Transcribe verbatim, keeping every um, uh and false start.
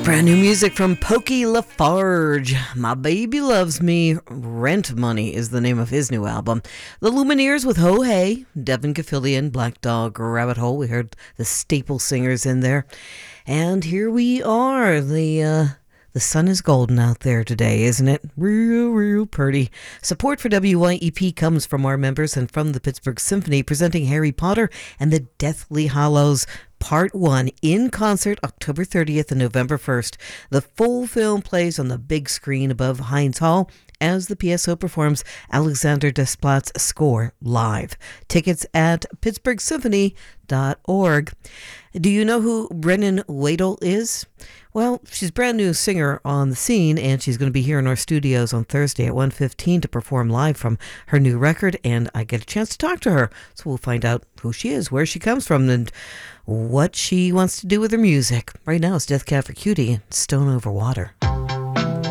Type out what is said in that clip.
Brand new music from Pokey Lafarge. My Baby Loves Me. Rent Money is the name of his new album. The Lumineers with Ho Hey, Devin Gilfillian, Black Dog, Rabbit Hole. We heard the staple singers in there. And here we are. The uh, the sun is golden out there today, isn't it? Real, real pretty. Support for W Y E P comes from our members and from the Pittsburgh Symphony, presenting Harry Potter and the Deathly Hallows Part one in concert October thirtieth and November first. The full film plays on the big screen above Heinz Hall as the P S O performs Alexander Desplat's score live. Tickets at pittsburgh symphony dot org. Do you know who Brennan Wadel is? Well, she's a brand new singer on the scene, and she's going to be here in our studios on Thursday at one fifteen to perform live from her new record, and I get a chance to talk to her. So we'll find out who she is, where she comes from, and what she wants to do with her music. Right now it's Death Cab for Cutie and Stone Over Water.